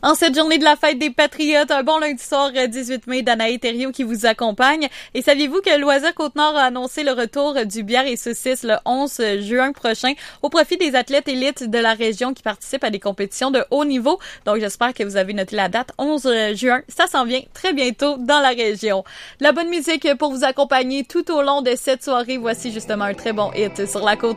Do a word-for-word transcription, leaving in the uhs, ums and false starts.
En cette journée de la fête des Patriotes, un bon lundi soir dix-huit mai, Danae Thériault qui vous accompagne. Et saviez-vous que Loisirs Côte-Nord a annoncé le retour du bière et saucisses le onze juin prochain au profit des athlètes élites de la région qui participent à des compétitions de haut niveau. Donc j'espère que vous avez noté la date, onze juin. Ça s'en vient très bientôt dans la région. La bonne musique pour vous accompagner tout au long de cette soirée. Voici justement un très bon hit sur la côte.